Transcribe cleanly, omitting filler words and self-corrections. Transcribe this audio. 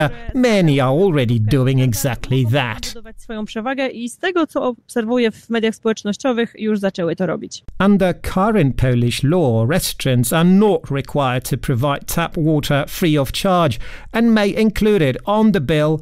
many are already doing exactly that. Swoją przewagę i z tego, co obserwuję w mediach społecznościowych, już zaczęły to robić. Under current Polish law, restaurants are not required to provide tap water free of charge and may include it on the bill